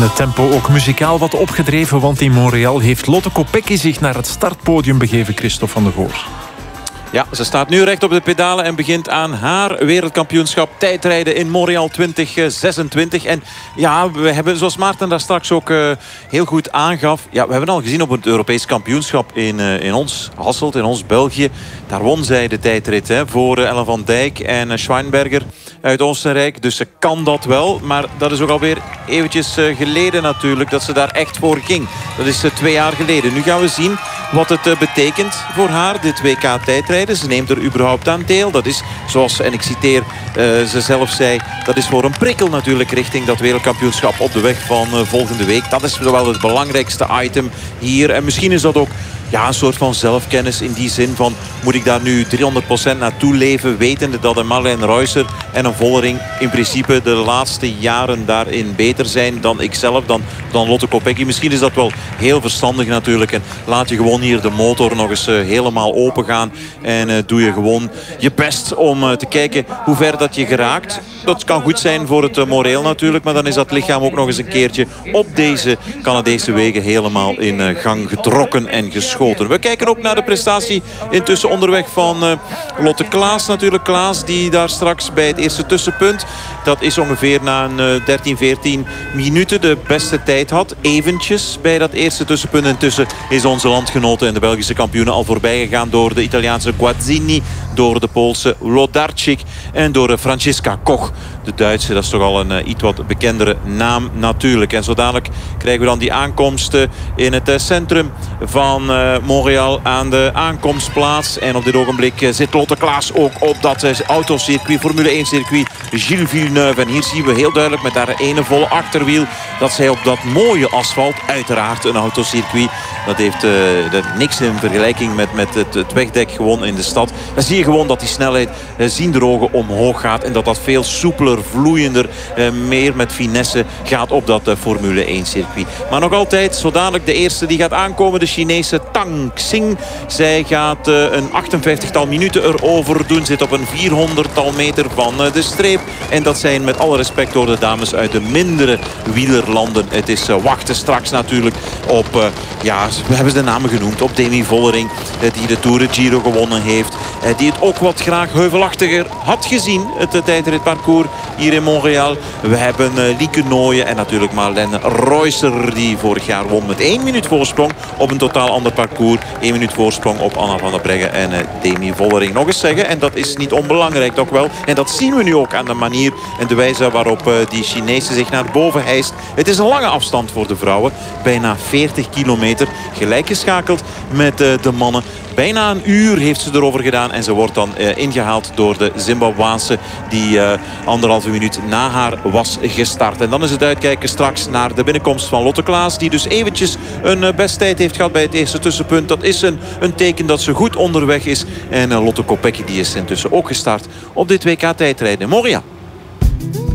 Het tempo ook muzikaal wat opgedreven, want in Montreal heeft Lotte Kopecky zich naar het startpodium begeven, Christophe van der Goor. Ja, ze staat nu recht op de pedalen en begint aan haar wereldkampioenschap tijdrijden in Montreal 2026. En ja, we hebben, zoals Maarten daar straks ook heel goed aangaf, ja, we hebben al gezien op het Europees kampioenschap in ons Hasselt, in ons België. Daar won zij de tijdrit voor Ellen van Dijk en Schweinberger uit Oostenrijk. Dus ze kan dat wel, maar dat is ook alweer eventjes geleden natuurlijk dat ze daar echt voor ging. Dat is 2 jaar geleden. Nu gaan we zien wat het betekent voor haar, dit WK tijdrijden. Ze neemt er überhaupt aan deel. Dat is, zoals, en ik citeer, ze zelf zei, dat is voor een prikkel natuurlijk richting dat wereldkampioenschap op de weg van volgende week. Dat is wel het belangrijkste item hier. En misschien is dat ook ja, een soort van zelfkennis in die zin van, moet ik daar nu 300% naartoe leven, wetende dat een Marlijn Reusser en een Vollering in principe de laatste jaren daarin beter zijn dan ikzelf, dan Lotte Kopecky. Misschien is dat wel heel verstandig natuurlijk. En laat je gewoon hier de motor nog eens helemaal open gaan. En doe je gewoon je best om te kijken hoe ver dat je geraakt. Dat kan goed zijn voor het moreel natuurlijk. Maar dan is dat lichaam ook nog eens een keertje op deze Canadese wegen helemaal in gang getrokken en geschoten. We kijken ook naar de prestatie intussen onderweg van Lotte Klaas natuurlijk. Klaas die daar straks bij het eerste tussenpunt, dat is ongeveer na een 13, 14 minuten de beste tijd had. Eventjes bij dat eerste tussenpunt. Intussen is onze landgenote en de Belgische kampioene al voorbij gegaan door de Italiaanse Guazzini, door de Poolse Lodarczyk en door Franziska Koch. De Duitse, dat is toch al een iets wat bekendere naam natuurlijk. En zo dadelijk krijgen we dan die aankomsten in het centrum van Montreal aan de aankomstplaats. En op dit ogenblik zit Lotte Klaas ook op dat autocircuit, Formule 1 circuit Gilles Villeneuve. En hier zien we heel duidelijk met haar ene volle achterwiel dat zij op dat mooie asfalt, uiteraard een autocircuit, dat heeft niks in vergelijking met het wegdek gewoon in de stad. Dan zie je gewoon dat die snelheid zienderogen omhoog gaat en dat dat veel soepeler, vloeiender, meer met finesse gaat op dat Formule 1 circuit. Maar nog altijd, zo dadelijk de eerste die gaat aankomen, de Chinese Tang Xing. Zij gaat een 58-tal minuten erover doen, zit op een 400-tal meter van de streep. En dat zijn met alle respect door de dames uit de mindere wielerlanden. Het is wachten straks natuurlijk op, ja, we hebben de namen genoemd, op Demi Vollering, die de Tour de Giro gewonnen heeft. Die het ook wat graag heuvelachtiger had gezien, het tijdritparcours hier in Montreal. We hebben Lieke Nooyen en natuurlijk Marlijn Reusser, die vorig jaar won met 1 minuut voorsprong op een totaal ander parcours. 1 minuut voorsprong op Anna van der Breggen en Demi Vollering. Nog eens zeggen, en dat is niet onbelangrijk toch wel. En dat zien we nu ook aan de manier en de wijze waarop die Chinese zich naar boven hijst. Het is een lange afstand voor de vrouwen. Bijna 40 kilometer. Gelijkgeschakeld met de mannen. Bijna een uur heeft ze erover gedaan. En ze wordt dan ingehaald door de Zimbabwaanse, die 1,5 minuut na haar was gestart. En dan is het uitkijken straks naar de binnenkomst van Lotte Klaas, die dus eventjes een besttijd heeft gehad bij het eerste tussenpunt. Dat is een teken dat ze goed onderweg is. En Lotte Kopecky die is intussen ook gestart op dit WK tijdrijden in Montreal.